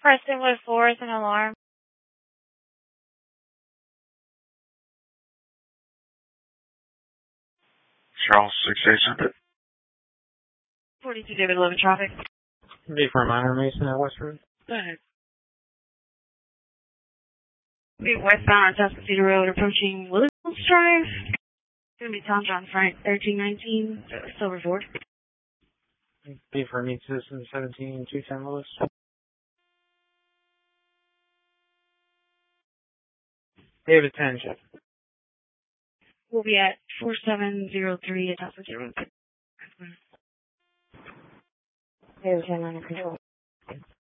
Prestonwood Forest, an alarm. Charles 687. 42 David 11 traffic. Be for minor Mason at Westford. Go ahead. Be westbound on Tuscaloosa Road, approaching Willis Drive. It's going to be Tom John Frank, 1319, Silver Ford. Be for Meet Citizen 17210 Willis. David 10, Chef. We'll be at 4703 at Tuscaloosa Road. David 10 under control.